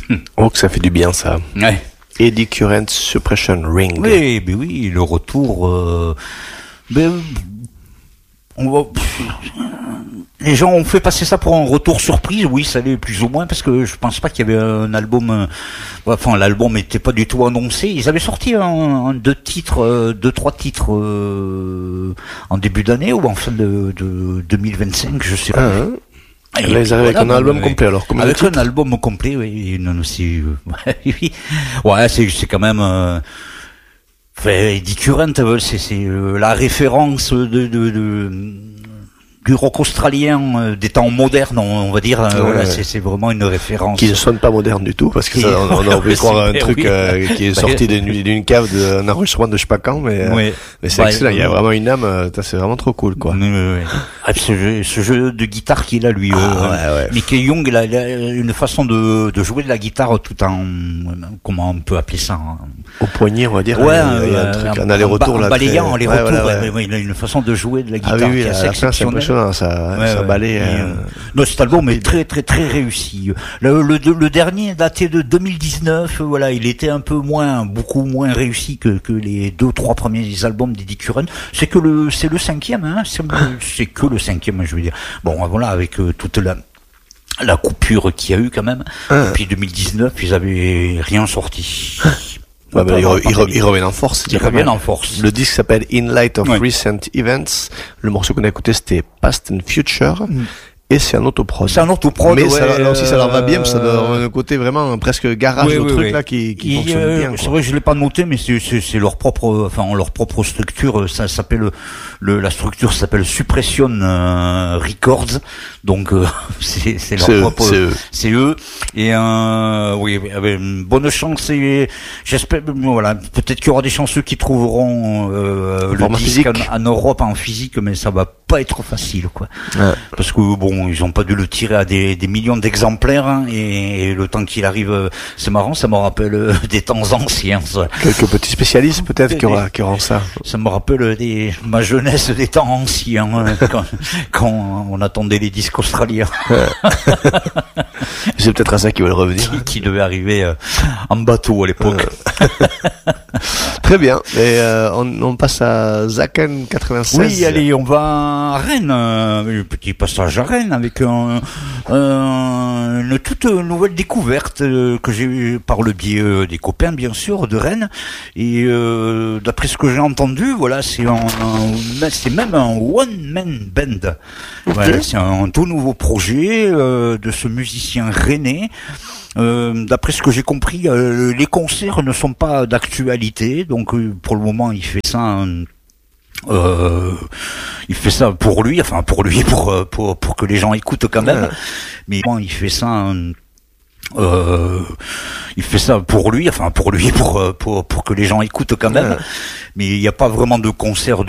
Oh, que ça fait du bien, ça. Ouais. Eddy Current Suppression Ring. Oui, mais oui, le retour. Les gens ont fait passer ça pour un retour surprise, oui, ça l'est plus ou moins, parce que je pense pas qu'il y avait un album. Enfin, l'album n'était pas du tout annoncé. Ils avaient sorti deux, trois titres en début d'année ou en fin de 2025, je sais pas. Et là, ils arrivent avec un album complet, alors. Avec un album complet, oui. Non, aussi, ouais, c'est quand même. Eddy Current, c'est la référence du rock australien des temps modernes, on va dire. Voilà, c'est vraiment une référence. Qui ne sonne pas moderne du tout, parce que ça, on aurait pu croire un truc qui est sorti d'une cave d'un enregistrement de je sais pas quand, mais c'est excellent. Il y a vraiment une âme. C'est vraiment trop cool, quoi. Ce jeu de guitare qu'il a, lui. Mickey Young, il a une façon de jouer de la guitare tout en, comment on peut appeler ça, au poignet, on va dire. Ouais, il y a un truc, un aller-retour là. Balayant les retours. Il a une façon de jouer de la guitare qui est assez exceptionnelle. Ça balaye. Non, cet album est très très très réussi. Le dernier daté de 2019. Voilà, il était beaucoup moins réussi que les 2-3 premiers albums d'Eddy Current. C'est le cinquième, hein. C'est que le cinquième, je veux dire. Bon, voilà, avec toute la coupure qu'il y a eu quand même. Depuis 2019, ils avaient rien sorti. Ils reviennent en force. Ils reviennent en force. Le disque s'appelle In Light of Recent Events. Le morceau qu'on a écouté, c'était Past and Future. Et c'est un autoprod. Mais là aussi, ça leur va bien, parce que ça donne un côté vraiment presque garage, truc là qui fonctionne bien. C'est vrai que je l'ai pas noté, mais c'est leur propre structure. Ça s'appelle la structure s'appelle Suppression Records. Donc c'est leur propre. C'est eux. Et bonne chance. Et j'espère. Voilà, peut-être qu'il y aura des chanceux qui trouveront le disque en Europe en physique, mais ça va pas être facile, quoi. Parce que bon, ils ont pas dû le tirer à des millions d'exemplaires, hein, et le temps qu'il arrive, c'est marrant, ça me rappelle des temps anciens, ça. Quelques petits spécialistes peut-être qui auront ça. Ça me rappelle ma jeunesse des temps anciens, quand on attendait les disques australiens. C'est peut-être à ça qu'ils veulent revenir. Qui devait arriver en bateau à l'époque. Très bien. Et on passe à Zaken 96. Oui, allez, on va à Rennes, un petit passage à Rennes avec une toute nouvelle découverte que j'ai eue par le biais des copains, bien sûr, de Rennes. Et d'après ce que j'ai entendu, voilà, c'est même un one-man band. Voilà, c'est un tout nouveau projet de ce musicien rennais. D'après ce que j'ai compris, les concerts ne sont pas d'actualité, donc pour le moment il fait ça. Il fait ça pour lui, pour que les gens écoutent quand même. Mais bon, il fait ça. Il fait ça pour lui, pour que les gens écoutent quand même. Mais il n'y a pas vraiment de concert